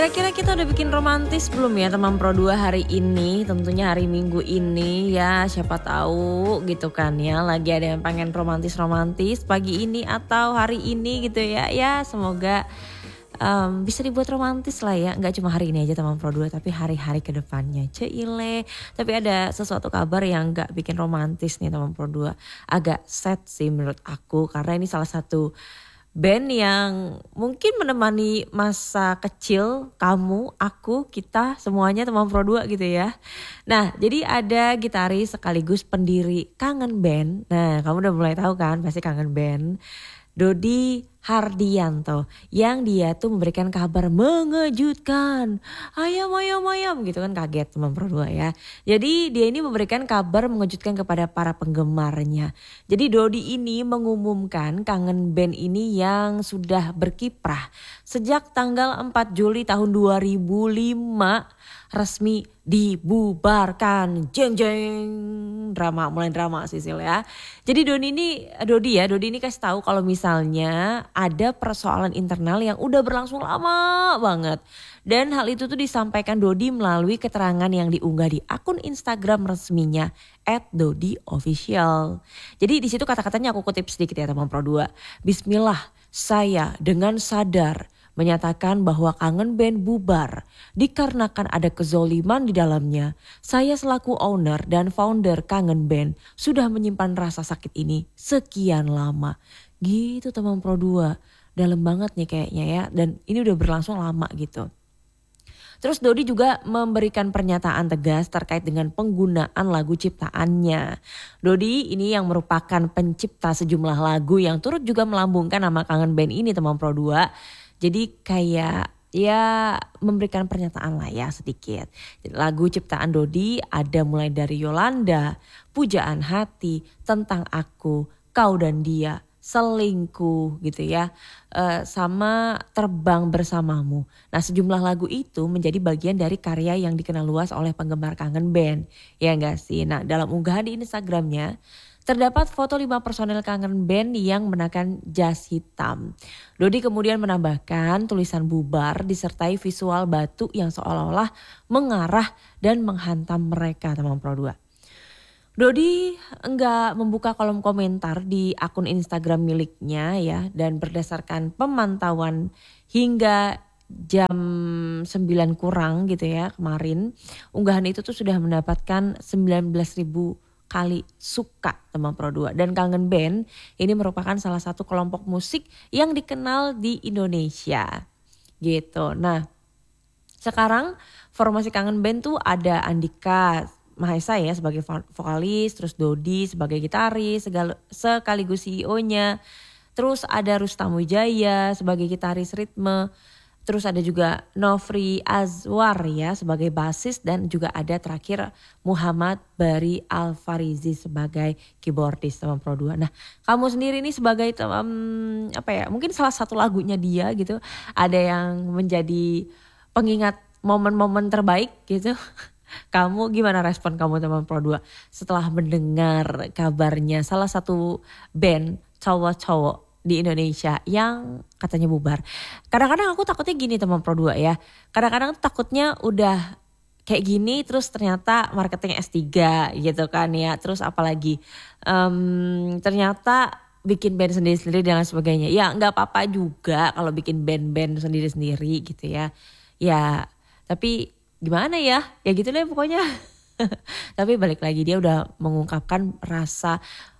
Kira-kira kita udah bikin romantis belum ya teman Pro 2 hari ini? Tentunya hari Minggu ini ya, siapa tahu gitu kan ya. Lagi ada yang pengen romantis-romantis pagi ini atau hari ini gitu ya. Ya semoga bisa dibuat romantis lah ya. Nggak cuma hari ini aja teman Pro 2 tapi hari-hari ke depannya. Ceile. Tapi ada sesuatu kabar yang nggak bikin romantis nih teman Pro 2. Agak sad sih menurut aku karena ini salah satu band yang mungkin menemani masa kecil kamu, aku, kita semuanya teman Pro 2 gitu ya. Nah jadi ada gitaris sekaligus pendiri Kangen Band. Nah kamu udah mulai tahu kan pasti Kangen Band. Dodi Hardianto yang dia tuh memberikan kabar mengejutkan. Ayam gitu kan, kaget teman Pro 2 ya. Jadi dia ini memberikan kabar mengejutkan kepada para penggemarnya. Jadi Dodi ini mengumumkan Kangen Band ini yang sudah berkiprah sejak tanggal 4 Juli tahun 2005 resmi dibubarkan. Jeng jeng. Mulai drama Sisil ya. Jadi Dodi ini kasih tahu kalau misalnya ada persoalan internal yang udah berlangsung lama banget. Dan hal itu tuh disampaikan Dodi melalui keterangan yang diunggah di akun Instagram resminya @dodiofficial. Jadi di situ kata-katanya aku kutip sedikit ya teman Pro 2. Bismillah, saya dengan sadar menyatakan bahwa Kangen Band bubar dikarenakan ada kezoliman di dalamnya. Saya selaku owner dan founder Kangen Band sudah menyimpan rasa sakit ini sekian lama. Gitu teman Pro 2. Dalam banget nih kayaknya ya, dan ini udah berlangsung lama gitu. Terus Dodi juga memberikan pernyataan tegas terkait dengan penggunaan lagu ciptaannya. Dodi ini yang merupakan pencipta sejumlah lagu yang turut juga melambungkan nama Kangen Band ini teman Pro 2. Jadi kayak ya memberikan pernyataan lah ya sedikit. Lagu ciptaan Dodi ada mulai dari Yolanda, Pujaan Hati, Tentang Aku, Kau dan Dia, Selingkuh gitu ya, sama Terbang Bersamamu. Nah sejumlah lagu itu menjadi bagian dari karya yang dikenal luas oleh penggemar Kangen Band. Ya enggak sih? Nah dalam unggahan di Instagramnya terdapat foto 5 personel Kangen Band yang mengenakan jas hitam. Dodi kemudian menambahkan tulisan bubar disertai visual batu yang seolah-olah mengarah dan menghantam mereka teman Pro 2. Dodi enggak membuka kolom komentar di akun Instagram miliknya ya, dan berdasarkan pemantauan hingga jam 9 kurang gitu ya kemarin, unggahan itu tuh sudah mendapatkan 19.000 kali suka teman Pro 2. Dan Kangen Band ini merupakan salah satu kelompok musik yang dikenal di Indonesia gitu. Nah sekarang formasi Kangen Band tuh ada Andika Mahesa ya sebagai vokalis, terus Dodi sebagai gitaris sekaligus CEO-nya. Terus ada Rustam Wijaya sebagai gitaris ritme. Terus ada juga Nofri Azwar ya sebagai basis, dan juga ada terakhir Muhammad Bari Alfarizi sebagai keyboardis teman Pro 2. Nah, kamu sendiri nih sebagai mungkin salah satu lagunya dia gitu, ada yang menjadi pengingat momen-momen terbaik gitu. Kamu gimana respon kamu teman Pro 2 setelah mendengar kabarnya salah satu band cowok-cowok di Indonesia yang katanya bubar? Kadang-kadang aku takutnya gini teman Pro 2 ya. Kadang-kadang takutnya udah kayak gini terus ternyata marketing S3 gitu kan ya. Terus apalagi ternyata bikin band sendiri-sendiri dan lain sebagainya. Ya nggak apa-apa juga kalau bikin band-band sendiri-sendiri gitu ya. Ya tapi gimana ya gitu deh pokoknya. Tapi balik lagi dia udah mengungkapkan rasa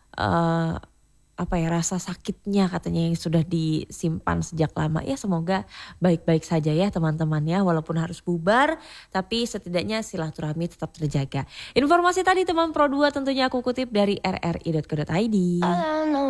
rasa sakitnya katanya yang sudah disimpan sejak lama. Ya semoga baik-baik saja ya teman-teman ya, walaupun harus bubar tapi setidaknya silaturahmi tetap terjaga. Informasi tadi teman Pro 2 tentunya aku kutip dari rri.co.id.